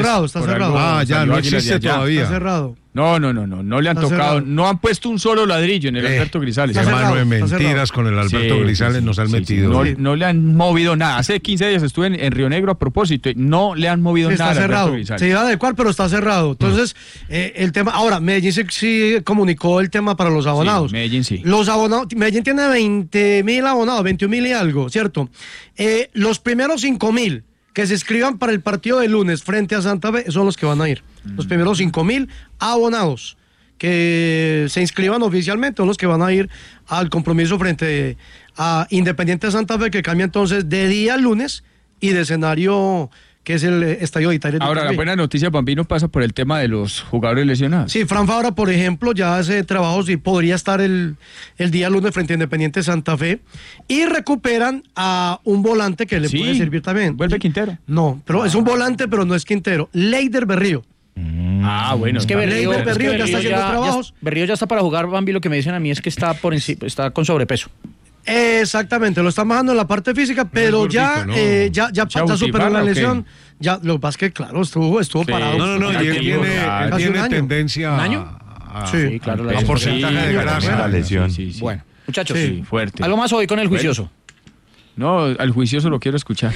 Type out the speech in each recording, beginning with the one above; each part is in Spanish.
cerrado, está cerrado. Ya, no existe todavía. Está cerrado. No le han tocado, no han puesto un solo ladrillo en el Alberto Grisales. Hermano de mentiras con el Alberto Grisales nos han metido. No le han movido nada. Hace 15 días estuve en Río Negro a propósito y no le han movido nada al Alberto Grisales. Se iba a adecuar, pero está cerrado. Entonces, el tema, ahora, Medellín sí comunicó el tema para los abonados. Sí, Medellín sí. Los abonados, Medellín tiene 20,000 abonados, 21,000 y algo, ¿cierto? Los primeros 5,000 que se inscriban para el partido de lunes frente a Santa Fe son los que van a ir. Los primeros 5,000 abonados que se inscriban oficialmente son los que van a ir al compromiso frente a Independiente Santa Fe, que cambia entonces de día lunes y de escenario, que es el Estadio de Italia. Ahora, la buena noticia, Bambino, pasa por el tema de los jugadores lesionados. Sí, Fran Fabra, por ejemplo, ya hace trabajos y podría estar el día lunes frente a Independiente Santa Fe. Y recuperan a un volante que le puede servir también. ¿Vuelve Quintero? No, pero es un volante, pero no es Quintero. Leider Berrío. Bueno. Es que Berrío ya está haciendo trabajos. Berrío ya está para jugar, Bambi. Lo que me dicen a mí es que está con sobrepeso. Exactamente, lo están bajando en la parte física, pero ya superó la lesión. Ya, lo que pasa es que, claro, estuvo parado. Y él tiene tendencia ¿Un año? Sí, claro. A porcentaje de grasa. La lesión. Sí. Bueno, muchachos, fuerte. ¿Algo más hoy con el juicioso? No, al juicioso lo quiero escuchar.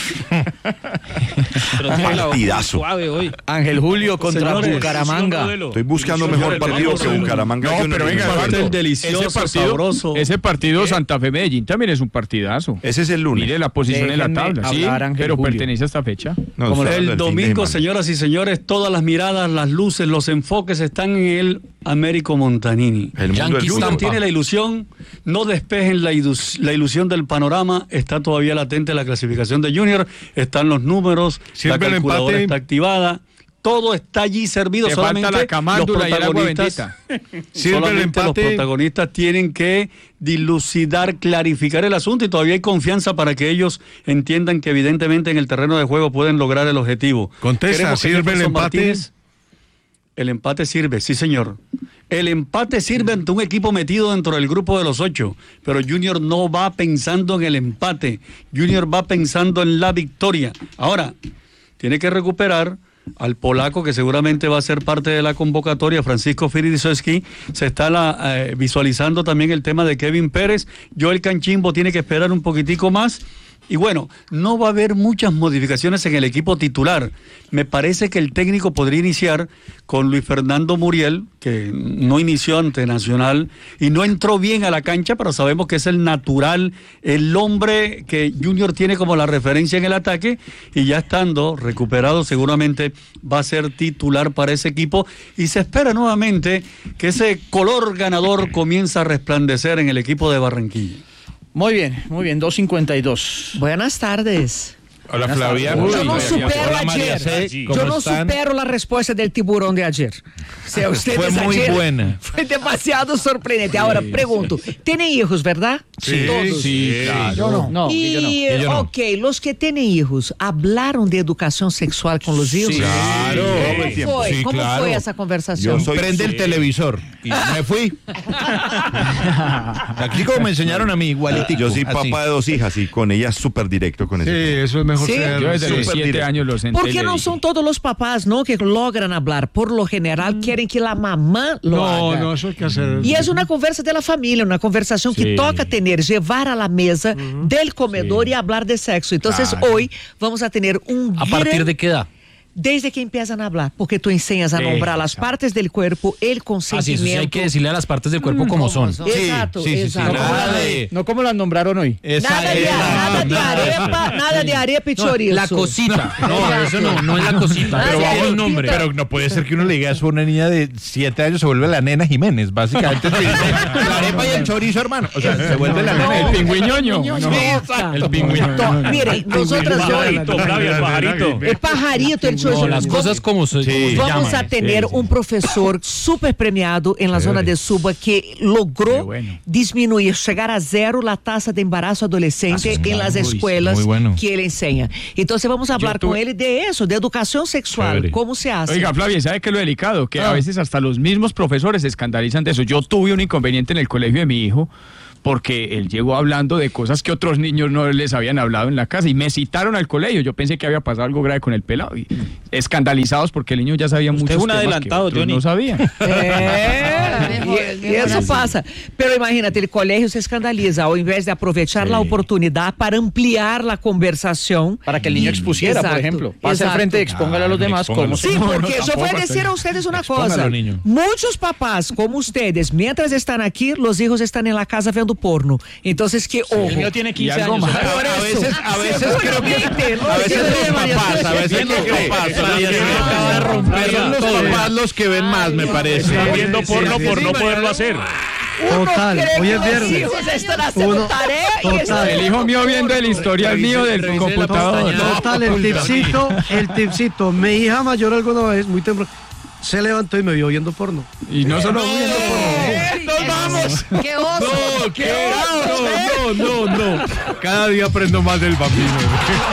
Partidazo. Suave hoy. Ángel Julio contra Bucaramanga. Estoy buscando mejor partido que Bucaramanga. No, pero venga, el delicioso, sabroso. Ese partido Santa Fe Medellín también es un partidazo. Ese es el lunes. Mire la posición en la tabla, sí, pero Julio. pertenece a esta fecha. No, Como el domingo, señoras y señores, todas las miradas, las luces, los enfoques están en el Américo Montanini. El mundo del Junior fútbol. tiene la ilusión, no despejen la ilusión del panorama, está todavía latente la clasificación de Junior, están los números, la calculadora está activada, todo está allí servido, Te solamente falta la camándula y el agua bendita. Solamente los protagonistas tienen que dilucidar, clarificar el asunto y todavía hay confianza para que ellos entiendan que evidentemente en el terreno de juego pueden lograr el objetivo. Contesta, ¿sirve el empate? El empate sirve, sí señor. El empate sirve ante un equipo metido dentro del grupo de los 8, pero Junior no va pensando en el empate, Junior va pensando en la victoria. Ahora, tiene que recuperar al polaco que seguramente va a ser parte de la convocatoria, Francisco Firidisowski. Se está visualizando también el tema de Kevin Pérez. Joel Canchimbo tiene que esperar un poquitico más. Y bueno, no va a haber muchas modificaciones en el equipo titular. Me parece que el técnico podría iniciar con Luis Fernando Muriel, que no inició ante Nacional y no entró bien a la cancha, pero sabemos que es el natural, el hombre que Junior tiene como la referencia en el ataque, y ya estando recuperado seguramente va a ser titular para ese equipo, y se espera nuevamente que ese color ganador comience a resplandecer en el equipo de Barranquilla. Muy bien, 2:52. Buenas tardes. Hola, Flavia. Yo no supero ayer. Yo no supero la respuesta del tiburón de ayer. Fue muy buena. Fue demasiado sorprendente. Ahora pregunto, ¿tienen hijos, verdad? Sí, todos. sí, claro. Yo no. Y, yo no. ok, los que tienen hijos, ¿hablaron de educación sexual con los hijos? Sí, claro. ¿Cómo fue esa conversación? Prende el televisor y me fui. Aquí como me enseñaron a mí, igualitico. Yo soy así. papá de 2 hijas y con ellas súper directo con Sí, eso. eso es mejor ¿Sí? ser. Yo desde los Súper 7 directo. años lo senté. ¿Por qué no son todos los papás, no, que logran hablar? Por lo general quieren que la mamá lo haga. No, eso hay que hacer. Y es una conversa de la familia, una conversación que toca tener, llevar a la mesa del comedor y hablar de sexo. Entonces hoy vamos a tener un ¿A partir de qué edad? Desde que empiezan a hablar, porque tú enseñas a nombrar las partes del cuerpo, el consentimiento. Así, hay que decirle a las partes del cuerpo como son. Exacto, exacto. No como las nombraron hoy. Nada de arepa y chorizo. La cosita. No, eso no es la cosita. Pero Pero un nombre. Pero no puede ser que uno le diga eso a una niña de 7 años, se vuelve la nena Jiménez, básicamente. La arepa y el chorizo, hermano. O sea, se vuelve la nena. El pingüiñoño. El pingüino. Mire, nosotros hoy, el pajarito, el chorizo. No, las cosas como se Vamos llaman. a tener un profesor súper premiado en la zona de Suba que logró disminuir, llegar a 0 la tasa de embarazo adolescente en las escuelas que él enseña. Entonces vamos a hablar con él de eso, de educación sexual, cómo se hace. Oiga, Flavia, ¿sabe qué es lo delicado? Que a veces hasta los mismos profesores se escandalizan de eso. Yo tuve un inconveniente en el colegio de mi hijo, porque él llegó hablando de cosas que otros niños no les habían hablado en la casa y me citaron al colegio. Yo pensé que había pasado algo grave con el pelado y escandalizados porque el niño ya sabía muchos temas adelantado, que otros no sabía. Y eso pasa. Pero imagínate, el colegio se escandaliza ao invés de aprovechar la oportunidad para ampliar la conversación. Para que el niño expusiera, por ejemplo. Pase al frente y expóngalo a los demás. Como sí, porque yo voy a decir a ustedes una cosa. Muchos papás, como ustedes, mientras están aquí, los hijos están en la casa viendo porno. Entonces, que ojo. El niño tiene 15 años. A veces creo que acaba de romper los papás los que ven más, me parece. Están viendo porno por no poderlo hacer. Total, hoy es viernes. Total. El hijo mío viendo el historial mío del computador. Total, el tipcito. Mi hija mayor alguna vez, muy temprano, se levantó y me vio viendo porno. Y no solo viendo porno. ¡Nos vamos! ¡Qué oso! No. Cada día aprendo más del bambino.